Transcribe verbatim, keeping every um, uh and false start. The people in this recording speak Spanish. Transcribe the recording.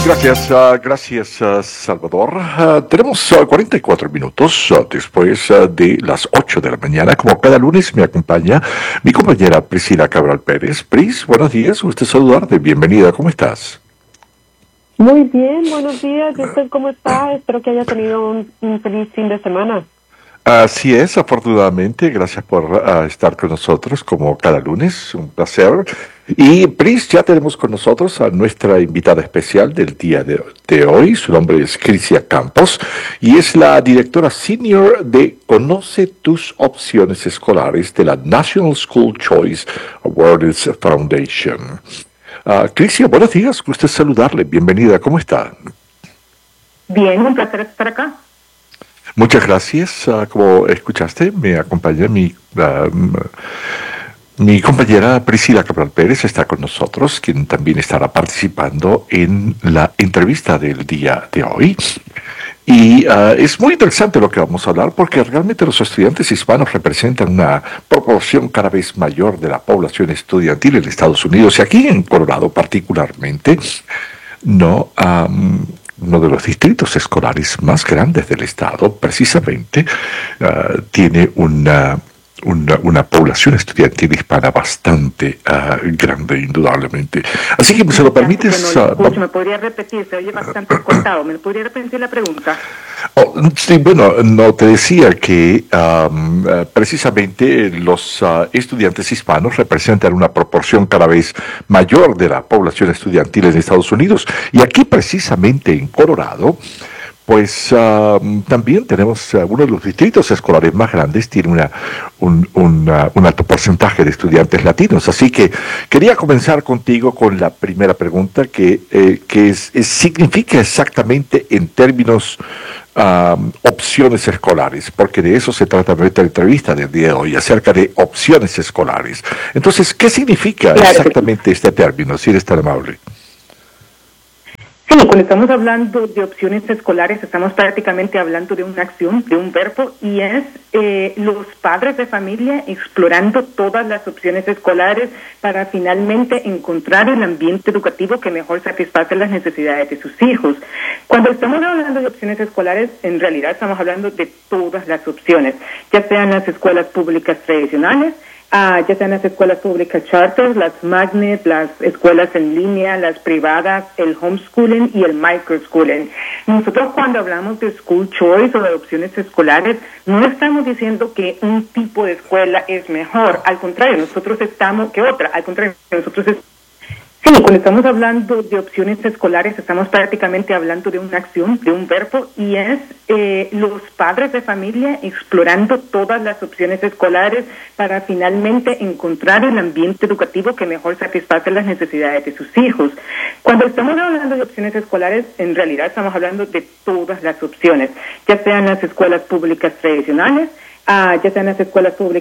Gracias, uh, gracias uh, Salvador. Uh, tenemos uh, cuarenta y cuatro minutos uh, después uh, de las ocho de la mañana. Como cada lunes me acompaña mi compañera Priscila Cabral Pérez. Pris, buenos días, gusto saludarte, bienvenida, ¿cómo estás? Muy bien, buenos días. ¿Y usted cómo está? Espero que haya tenido un, un feliz fin de semana. Así es, afortunadamente, gracias por uh, estar con nosotros como cada lunes, un placer. Y Pris, ya tenemos con nosotros a nuestra invitada especial del día de, de hoy, su nombre es Crisia Campos y es la directora senior de Conoce tus opciones escolares de la National School Choice Awards Foundation. Uh, Crisia, buenos días, gusto saludarle, bienvenida, ¿cómo está? Bien, un placer estar acá. Muchas gracias. Uh, como escuchaste, me acompaña mi, uh, mi compañera Priscila Cabral Pérez, está con nosotros, quien también estará participando en la entrevista del día de hoy. Y uh, es muy interesante lo que vamos a hablar porque realmente los estudiantes hispanos representan una proporción cada vez mayor de la población estudiantil en Estados Unidos y aquí en Colorado particularmente, no... Um, uno de los distritos escolares más grandes del estado, precisamente, uh, tiene una, una, una población estudiantil hispana bastante uh, grande, indudablemente. Así que, ¿me se lo permites? No, escucho, ¿me podría repetir? Se oye bastante cortado. ¿Me podría repetir la pregunta? Oh, sí, bueno, no, te decía que um, uh, precisamente los uh, estudiantes hispanos representan una proporción cada vez mayor de la población estudiantil en Estados Unidos. Y aquí precisamente en Colorado, pues uh, también tenemos uh, uno de los distritos escolares más grandes, tiene una, un, un, uh, un alto porcentaje de estudiantes latinos. Así que quería comenzar contigo con la primera pregunta, que, eh, que es, es, significa exactamente en términos Um, opciones escolares, porque de eso se trata nuestra entrevista del día de hoy, acerca de opciones escolares. Entonces, ¿qué significa claro. exactamente este término, si eres tan amable? Sí, cuando estamos hablando de opciones escolares, estamos prácticamente hablando de una acción, de un verbo, y es eh, los padres de familia explorando todas las opciones escolares para finalmente encontrar el ambiente educativo que mejor satisface las necesidades de sus hijos. Cuando estamos hablando de opciones escolares, en realidad estamos hablando de todas las opciones, ya sean las escuelas públicas tradicionales, Ah, ya sean las escuelas públicas charter, las magnet, las escuelas en línea, las privadas, el homeschooling y el microschooling. Nosotros cuando hablamos de school choice o de opciones escolares, no estamos diciendo que un tipo de escuela es mejor, al contrario, nosotros estamos, que otra, al contrario, nosotros estamos... Sí, cuando estamos hablando de opciones escolares, estamos prácticamente hablando de una acción, de un verbo, y es eh, los padres de familia explorando todas las opciones escolares para finalmente encontrar el ambiente educativo que mejor satisface las necesidades de sus hijos. Cuando estamos hablando de opciones escolares, en realidad estamos hablando de todas las opciones, ya sean las escuelas públicas tradicionales, ah, ya sean las escuelas públicas